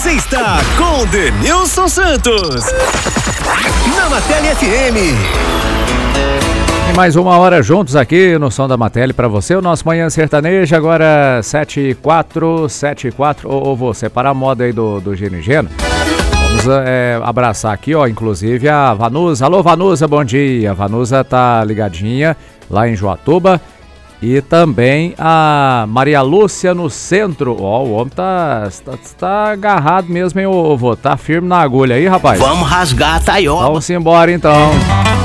Você está com Denilson Santos. Na Matele FM. E mais uma hora juntos aqui no Som da Matele para você, o nosso Manhã Sertaneja, agora 7h04. Ô, vou separar a moda aí do Gino e Geno. Vamos abraçar aqui, ó, inclusive a Vanusa. Alô, Vanusa, bom dia. A Vanusa tá ligadinha lá em Joatuba. E também a Maria Lúcia no centro. Ó, o homem tá agarrado mesmo, hein, ô vô? Tá firme na agulha aí, rapaz? Vamos rasgar a taioba. Vamos embora então.